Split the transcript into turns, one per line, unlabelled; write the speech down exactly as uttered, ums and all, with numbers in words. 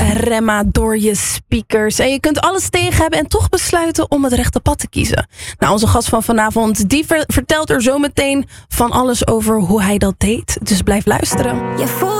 remmen door je speakers. En je kunt alles tegen hebben en toch besluiten om het rechte pad te kiezen. Nou, onze gast van vanavond, die ver- vertelt er zo meteen van alles over hoe hij dat deed. Dus blijf luisteren.
Je voelt